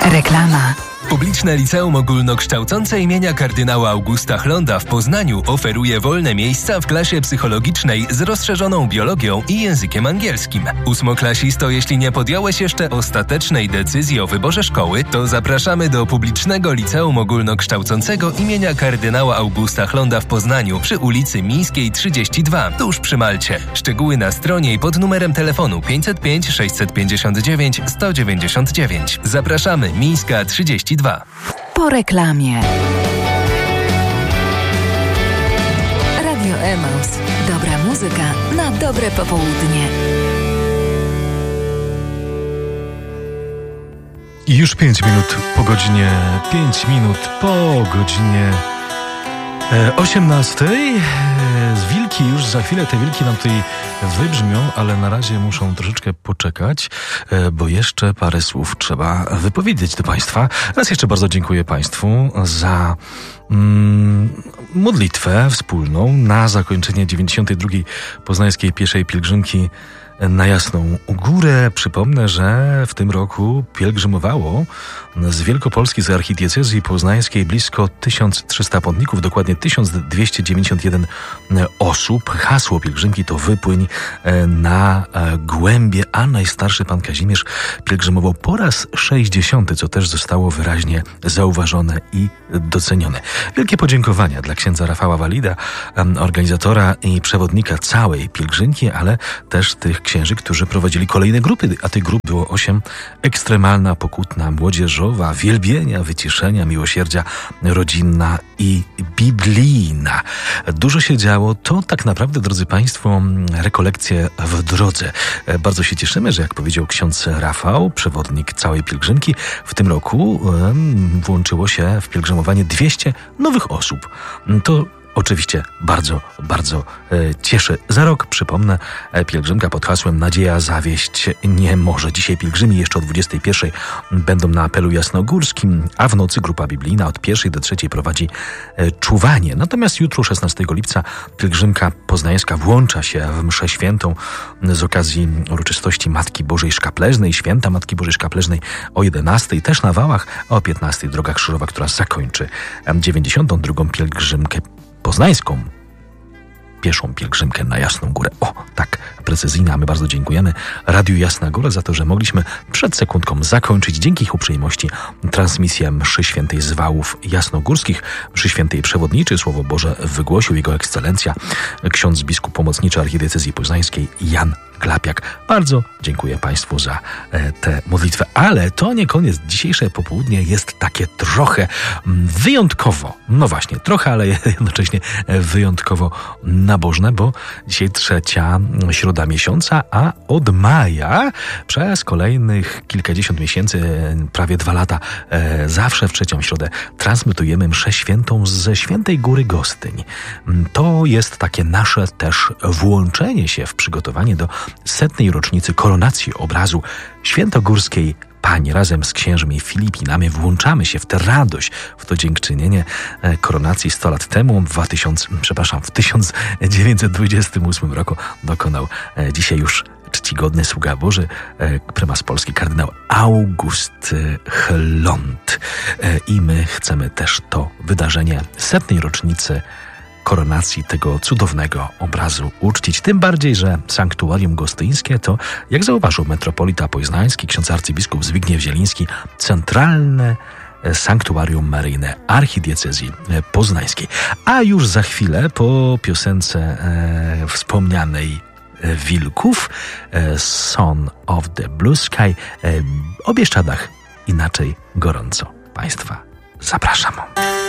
Reklama. Publiczne Liceum Ogólnokształcące imienia kardynała Augusta Hlonda w Poznaniu oferuje wolne miejsca w klasie psychologicznej z rozszerzoną biologią i językiem angielskim. Ósmoklasisto, jeśli nie podjąłeś jeszcze ostatecznej decyzji o wyborze szkoły, to zapraszamy do Publicznego Liceum Ogólnokształcącego imienia kardynała Augusta Hlonda w Poznaniu przy ulicy Mińskiej 32, tuż przy Malcie. Szczegóły na stronie i pod numerem telefonu 505 659 199. Zapraszamy, Mińska 32. Po reklamie. Radio Emaus. Dobra muzyka na dobre popołudnie. I już 5 minut po godzinie 18. Wilki już za chwilę, te wilki nam tutaj wybrzmią, ale na razie muszą troszeczkę poczekać, bo jeszcze parę słów trzeba wypowiedzieć do Państwa. Raz jeszcze bardzo dziękuję Państwu za modlitwę wspólną na zakończenie 92. Poznańskiej pieszej pielgrzymki na Jasną Górę. Przypomnę, że w tym roku pielgrzymowało z Wielkopolski, z archidiecezji poznańskiej blisko 1300 pątników, dokładnie 1291 osób. Hasło pielgrzymki to wypłyń na głębie, a najstarszy pan Kazimierz pielgrzymował po raz 60., co też zostało wyraźnie zauważone i docenione. Wielkie podziękowania dla księdza Rafała Walida, organizatora i przewodnika całej pielgrzymki, ale też tych księży, którzy prowadzili kolejne grupy, a tych grup było 8. Ekstremalna, pokutna, młodzieżowa, wielbienia, wyciszenia, miłosierdzia, rodzinna i biblijna. Dużo się działo. To tak naprawdę, drodzy Państwo, rekolekcje w drodze. Bardzo się cieszymy, że jak powiedział ksiądz Rafał, przewodnik całej pielgrzymki, w tym roku włączyło się w pielgrzymowanie 200 nowych osób. To oczywiście bardzo, bardzo cieszy. Za rok, przypomnę, pielgrzymka pod hasłem Nadzieja zawieść nie może. Dzisiaj pielgrzymi jeszcze o 21 będą na apelu jasnogórskim, a w nocy grupa biblijna od 1 do 3 prowadzi czuwanie. Natomiast jutro, 16 lipca, pielgrzymka poznańska włącza się w mszę świętą z okazji uroczystości Matki Bożej Szkapleżnej, święta Matki Bożej Szkapleżnej o 11, też na Wałach, a o 15 droga krzyżowa, która zakończy 92. pielgrzymkę poznańską, pieszą pielgrzymkę na Jasną Górę. O, tak precyzyjnie, a my bardzo dziękujemy Radiu Jasna Góra za to, że mogliśmy przed sekundką zakończyć dzięki ich uprzejmości transmisję mszy świętej z Wałów jasnogórskich. Mszy świętej przewodniczy Słowo Boże wygłosił Jego Ekscelencja, ksiądz biskup pomocniczy archidiecezji poznańskiej Jan Glapiak. Bardzo dziękuję Państwu za tę modlitwę. Ale to nie koniec. Dzisiejsze popołudnie jest takie trochę wyjątkowo, no właśnie, trochę, ale jednocześnie wyjątkowo nabożne, bo dzisiaj 3. środa miesiąca, a od maja przez kolejnych kilkadziesiąt miesięcy, prawie 2 lata, zawsze w 3. środę transmitujemy mszę świętą ze Świętej Góry Gostyń. To jest takie nasze też włączenie się w przygotowanie do 100. rocznicy koronacji obrazu świętogórskiej Pani. Razem z księżmi Filipinami włączamy się w tę radość, w to dziękczynienie koronacji 100 lat temu. W 1928 roku dokonał dzisiaj już czcigodny sługa Boży, prymas Polski, kardynał August Hlond. I my chcemy też to wydarzenie 100. rocznicy koronacji tego cudownego obrazu uczcić. Tym bardziej, że sanktuarium gostyńskie to, jak zauważył metropolita poznański, ksiądz arcybiskup Zbigniew Zieliński, centralne sanktuarium maryjne archidiecezji poznańskiej. A już za chwilę, po piosence wspomnianej Wilków, Son of the Blue Sky, o Bieszczadach inaczej gorąco Państwa zapraszam.